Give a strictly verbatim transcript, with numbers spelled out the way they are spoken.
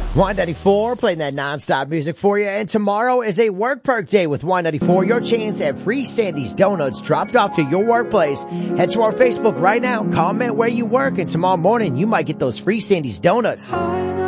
one ninety-four, playing that nonstop music for you. And tomorrow is a work perk day with one ninety-four. Your chance at free Sandy's Donuts dropped off to your workplace. Head to our Facebook right now. Comment where you work, and tomorrow morning you might get those free Sandy's Donuts.